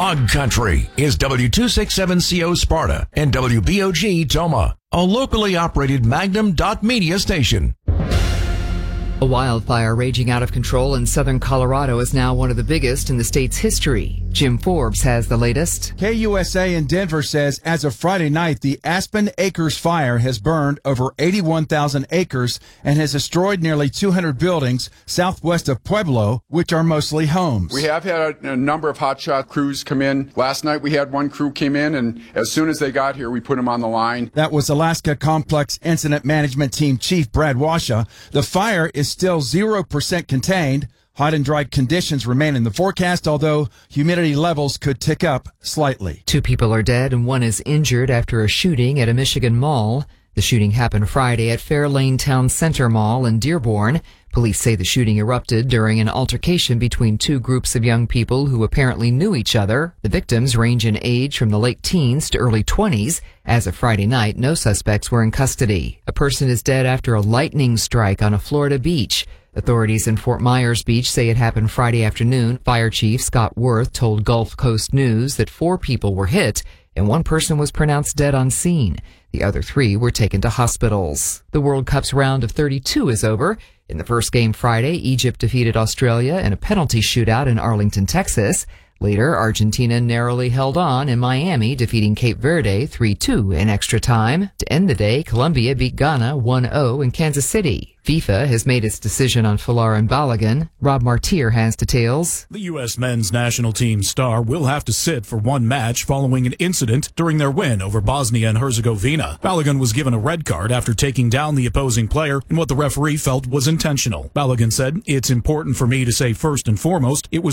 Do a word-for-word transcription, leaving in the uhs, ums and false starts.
Hog Country is W two sixty-seven C O Sparta and W B O G Toma, a locally operated Magnum dot media station. A wildfire raging out of control in southern Colorado is now one of the biggest in the state's history. Jim Forbes has the latest. K U S A in Denver says as of Friday night, the Aspen Acres fire has burned over eighty-one thousand acres and has destroyed nearly two hundred buildings southwest of Pueblo, which are mostly homes. We have had a, a number of hotshot crews come in. Last night we had one crew came in, and as soon as they got here, we put them on the line. That was Alaska Complex Incident Management Team Chief Brad Washa. The fire is still zero percent contained. Hot and dry conditions remain in the forecast, although humidity levels could tick up slightly. Two people are dead and one is injured after a shooting at a Michigan mall. The shooting happened Friday at Fairlane Town Center Mall in Dearborn. Police say the shooting erupted during an altercation between two groups of young people who apparently knew each other. The victims range in age from the late teens to early twenties. As of Friday night, no suspects were in custody. A person is dead after a lightning strike on a Florida beach. Authorities in Fort Myers Beach say it happened Friday afternoon. Fire Chief Scott Worth told Gulf Coast News that four people were hit and one person was pronounced dead on scene. The other three were taken to hospitals. The World Cup's round of thirty-two is over. In the first game Friday, Egypt defeated Australia in a penalty shootout in Arlington, Texas. Later, Argentina narrowly held on in Miami, defeating Cape Verde three two in extra time. To end the day, Colombia beat Ghana one oh in Kansas City. FIFA has made its decision on Folarin Balogun. Rob Martier has details. The U S men's national team star will have to sit for one match following an incident during their win over Bosnia and Herzegovina. Balogun was given a red card after taking down the opposing player in what the referee felt was intentional. Balogun said, "It's important for me to say first and foremost, it was